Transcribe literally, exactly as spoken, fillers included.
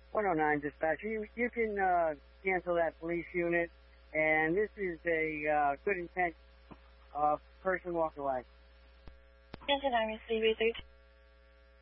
one oh nine dispatcher. You, you can uh, cancel that police unit, and this is a uh, good intent uh, person walk away. Attention, I'm C B thirteen.